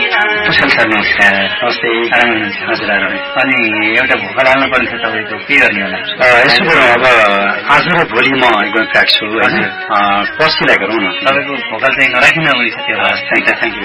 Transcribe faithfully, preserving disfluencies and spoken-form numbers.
कुशल sir नमस्कार। नमस्ते। आराम हुनुहुन्छ? हजुर आराम। अनि एउटा भोकल हाल्नु पर्ने छ तपाईँको, के गर्ने होला? यसो गरौँ, अब आज र भोलि म एकदम प्याक छु होइन, पर्सिलाई गरौँ न। तपाईँको भोकल चाहिँ नराखिन हुनेछ त्यो। Thank you thank you.